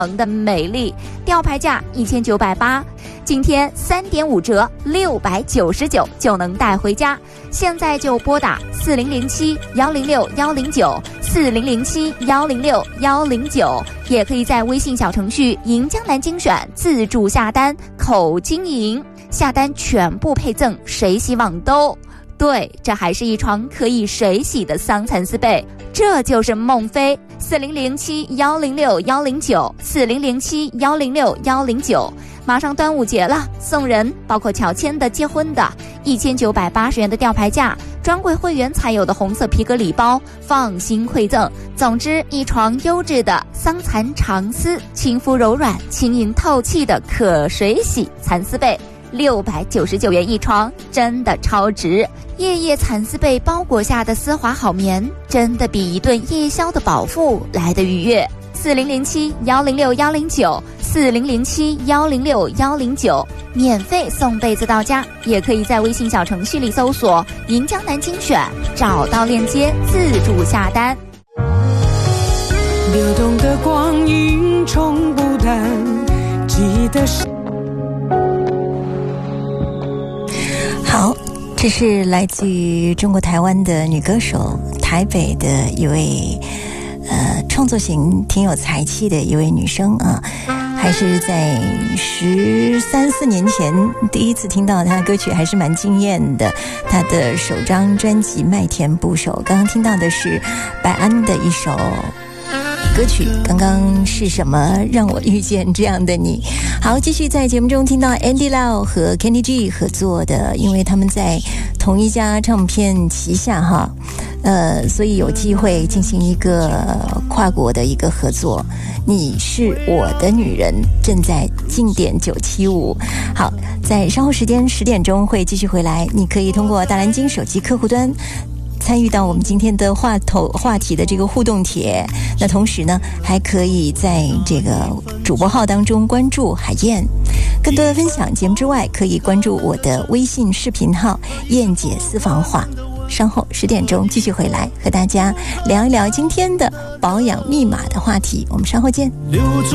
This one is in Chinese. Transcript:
的美丽，吊牌价1980，今天3.5折699就能带回家。现在就拨打4007-106-109，4007-106-109，也可以在微信小程序银江南精选自助下单，口经营下单全部配赠水洗网兜。对，这还是一床可以水洗的桑蚕丝被，这就是梦飞。4007-106-109，4007-106-109。马上端午节了，送人包括乔迁的、结婚的，1980元的吊牌价，专柜会员才有的红色皮革礼包，放心馈赠。总之，一床优质的桑蚕长丝，亲肤柔软、轻盈透气的可水洗蚕丝被。699元一床，真的超值。夜夜蚕丝被包裹下的丝滑好眠，真的比一顿夜宵的饱腹来得愉悦。4007-106-109，4007-106-109，免费送被子到家，也可以在微信小程序里搜索银江南精选，找到链接自助下单。 流动的光阴冲不淡，记得是好，这是来自于中国台湾的女歌手，台北的一位创作型挺有才气的一位女生啊，还是在13、14年前第一次听到她的歌曲，还是蛮惊艳的。她的首张专辑《麦田捕手》，刚刚听到的是白安的一首歌曲，刚刚是什么让我遇见这样的你。好，继续在节目中听到 Andy Lau 和 Kenny G 合作的，因为他们在同一家唱片旗下哈，所以有机会进行一个跨国的一个合作。你是我的女人正在经典975。好，在稍后时间10点钟会继续回来，你可以通过大蓝鲸手机客户端参与到我们今天的话题的这个互动帖。那同时呢，还可以在这个主播号当中关注海燕，更多的分享节目之外，可以关注我的微信视频号燕姐私房话。稍后10点钟继续回来和大家聊一聊今天的保养密码的话题，我们稍后见。